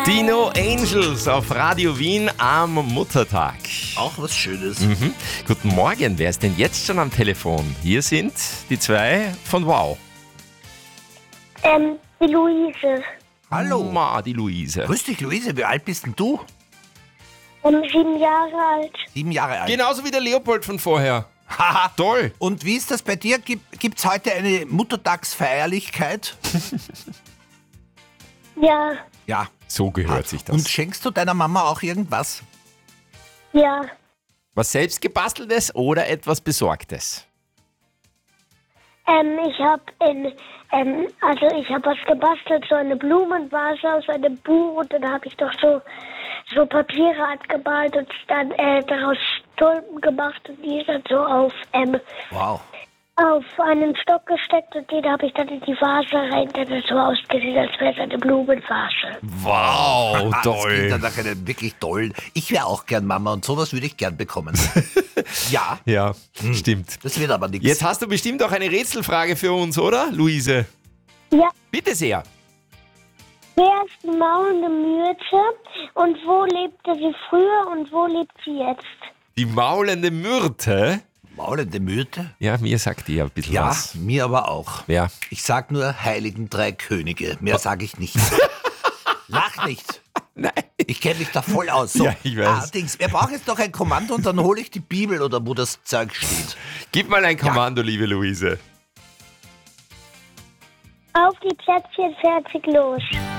Die No Angels auf Radio Wien am Muttertag. Auch was Schönes. Guten Morgen, wer ist denn jetzt schon am Telefon? Hier sind die zwei von Wow. Die Luise. Hallo. Die Luise. Grüß dich, Luise. Wie alt bist denn du? 7 Jahre alt. 7 Jahre alt. Genauso wie der Leopold von vorher. Haha. Toll. Und wie ist das bei dir? Gibt's heute eine Muttertagsfeierlichkeit? Ja, Ja. So gehört sich das. Und schenkst du deiner Mama auch irgendwas? ja. Was selbst gebasteltes oder etwas Besorgtes? Ich habe ich habe was gebastelt, so eine Blumenvase aus einem Buch und dann habe ich doch so Papiere angemalt und dann daraus Tulpen gemacht und die dann so Wow. auf einen Stock gesteckt und den habe ich dann in die Vase rein, dann hat so ausgesehen, als wäre es eine Blumenvase. Wow, Das klingt toll. dann nach einem wirklich tollen. Ich wäre auch gern Mama und sowas würde ich gern bekommen. Ja, Ja, stimmt. das wird aber nichts. Jetzt hast du bestimmt auch eine Rätselfrage für uns, oder, Luise? Ja. Bitte sehr. Wer ist die maulende Myrte und wo lebte sie früher und wo lebt sie jetzt? Die maulende Myrte. Maulende Myrte? Ja, mir sagt die ja ein bisschen Ja, was. mir aber auch. Ja. Ich sag nur Heiligen Drei Könige. Mehr sage ich nicht. Lach nicht. Nein. Ich kenne mich da voll aus. So. Ja, ich weiß. Dings, wir brauchen jetzt noch ein Kommando und dann hole ich die Bibel oder wo das Zeug steht. Gib mal ein Kommando, liebe Luise. Auf die Plätzchen, fertig, los.